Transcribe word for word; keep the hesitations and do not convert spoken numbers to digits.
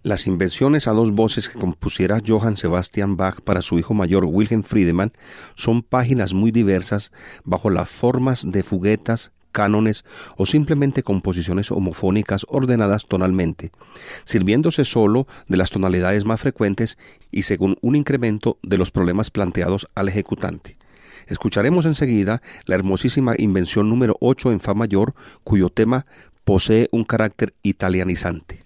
Las invenciones a dos voces que compusiera Johann Sebastian Bach para su hijo mayor Wilhelm Friedemann son páginas muy diversas bajo las formas de fuguetas, cánones o simplemente composiciones homofónicas ordenadas tonalmente, sirviéndose solo de las tonalidades más frecuentes y según un incremento de los problemas planteados al ejecutante. Escucharemos enseguida la hermosísima invención número ocho en fa mayor, cuyo tema posee un carácter italianizante.